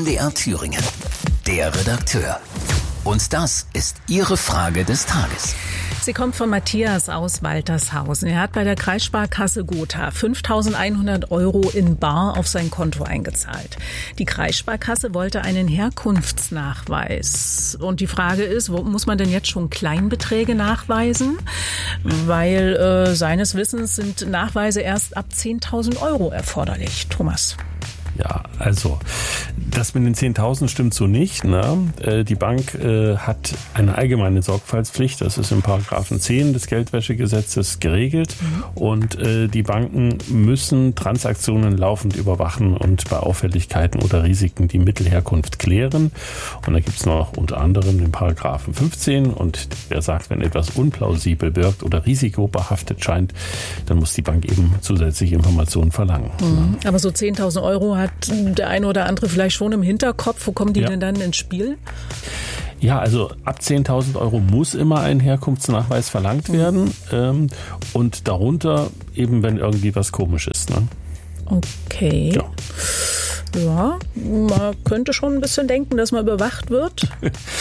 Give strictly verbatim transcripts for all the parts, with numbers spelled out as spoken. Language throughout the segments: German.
D R Thüringen. Der Redakteur. Und das ist Ihre Frage des Tages. Sie kommt von Matthias aus Waltershausen. Er hat bei der Kreissparkasse Gotha fünftausendeinhundert Euro in bar auf sein Konto eingezahlt. Die Kreissparkasse wollte einen Herkunftsnachweis. Und die Frage ist, wo muss man denn jetzt schon Kleinbeträge nachweisen? Weil äh, seines Wissens sind Nachweise erst ab zehntausend Euro erforderlich. Thomas. Ja, also das mit den zehntausend stimmt so nicht. Ne? Die Bank äh, hat eine allgemeine Sorgfaltspflicht, das ist im Paragraphen zehn des Geldwäschegesetzes geregelt. Mhm. Und äh, die Banken müssen Transaktionen laufend überwachen und bei Auffälligkeiten oder Risiken die Mittelherkunft klären. Und da gibt es noch unter anderem den Paragraphen fünfzehn. Und der sagt, wenn etwas unplausibel wirkt oder risikobehaftet scheint, dann muss die Bank eben zusätzliche Informationen verlangen. Mhm. Ne? Aber so zehntausend Euro hat der eine oder andere vielleicht schon im Hinterkopf. Wo kommen die ja. denn dann ins Spiel? Ja, also ab zehntausend Euro muss immer ein Herkunftsnachweis verlangt werden. Mhm. Ähm, und darunter eben, wenn irgendwie was komisch ist. Ne? Okay. Ja. Ja, man könnte schon ein bisschen denken, dass man überwacht wird.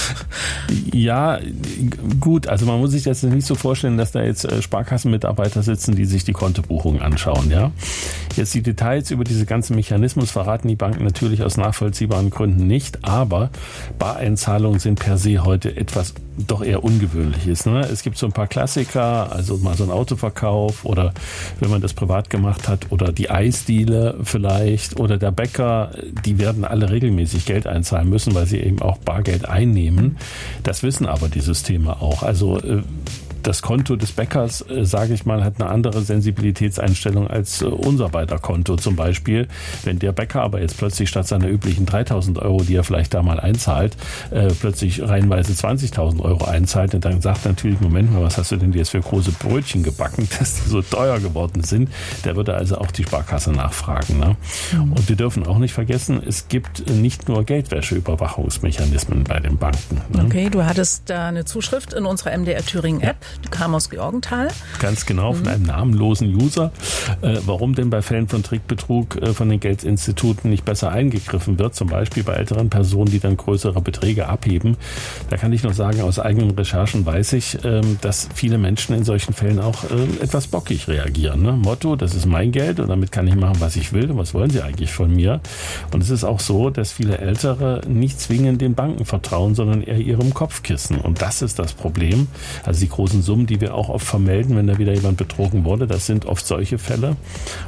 Ja, gut. Also man muss sich das nicht so vorstellen, dass da jetzt Sparkassenmitarbeiter sitzen, die sich die Kontobuchungen anschauen. Ja, jetzt die Details über diese ganzen Mechanismus verraten die Banken natürlich aus nachvollziehbaren Gründen nicht. Aber Bareinzahlungen sind per se heute etwas doch eher Ungewöhnliches. Ne? Es gibt so ein paar Klassiker, also mal so ein Autoverkauf oder wenn man das privat gemacht hat oder die Eisdiele vielleicht oder der Bäcker, die werden alle regelmäßig Geld einzahlen müssen, weil sie eben auch Bargeld einnehmen. Das wissen aber die Systeme auch. Also das Konto des Bäckers, äh, sage ich mal, hat eine andere Sensibilitätseinstellung als äh, unser beider Konto zum Beispiel. Wenn der Bäcker aber jetzt plötzlich statt seiner üblichen dreitausend Euro, die er vielleicht da mal einzahlt, äh, plötzlich reihenweise zwanzigtausend Euro einzahlt, und dann sagt natürlich, Moment mal, was hast du denn jetzt für große Brötchen gebacken, dass die so teuer geworden sind? Der würde also auch die Sparkasse nachfragen. Ne? Mhm. Und wir dürfen auch nicht vergessen, es gibt nicht nur Geldwäscheüberwachungsmechanismen bei den Banken. Ne? Okay, du hattest da eine Zuschrift in unserer M D R Thüringen App. Ja. Die kam aus Georgenthal. Ganz genau, von einem namenlosen User. Äh, warum denn bei Fällen von Trickbetrug äh, von den Geldinstituten nicht besser eingegriffen wird, zum Beispiel bei älteren Personen, die dann größere Beträge abheben. Da kann ich noch sagen, aus eigenen Recherchen weiß ich, äh, dass viele Menschen in solchen Fällen auch äh, etwas bockig reagieren. Ne? Motto, das ist mein Geld und damit kann ich machen, was ich will. Und was wollen sie eigentlich von mir? Und es ist auch so, dass viele Ältere nicht zwingend den Banken vertrauen, sondern eher ihrem Kopfkissen. Und das ist das Problem. Also die großen Summen, die wir auch oft vermelden, wenn da wieder jemand betrogen wurde, das sind oft solche Fälle.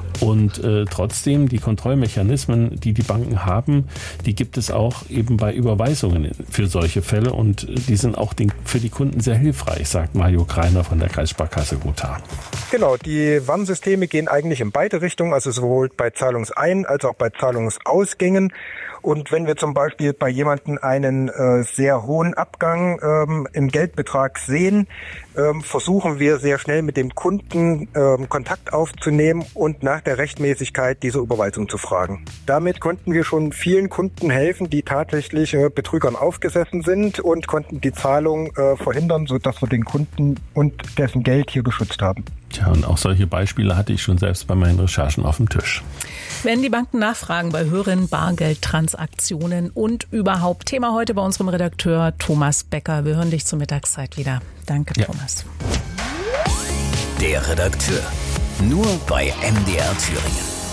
Und äh, trotzdem, die Kontrollmechanismen, die die Banken haben, die gibt es auch eben bei Überweisungen für solche Fälle. Und die sind auch den, für die Kunden sehr hilfreich, sagt Mario Kreiner von der Kreissparkasse Gotha. Genau, die Warnsysteme gehen eigentlich in beide Richtungen, also sowohl bei Zahlungsein- als auch bei Zahlungsausgängen. Und wenn wir zum Beispiel bei jemandem einen äh, sehr hohen Abgang ähm, im Geldbetrag sehen, ähm, versuchen wir sehr schnell mit dem Kunden ähm, Kontakt aufzunehmen und nach der Rechtmäßigkeit dieser Überweisung zu fragen. Damit konnten wir schon vielen Kunden helfen, die tatsächlich äh, Betrügern aufgesessen sind, und konnten die Zahlung äh, verhindern, sodass wir den Kunden und dessen Geld hier geschützt haben. Tja, und auch solche Beispiele hatte ich schon selbst bei meinen Recherchen auf dem Tisch. Wenn die Banken nachfragen bei höheren Bargeldtransaktionen und überhaupt. Thema heute bei unserem Redakteur Thomas Becker. Wir hören dich zur Mittagszeit wieder. Danke, ja. Thomas. Der Redakteur. Nur bei M D R Thüringen.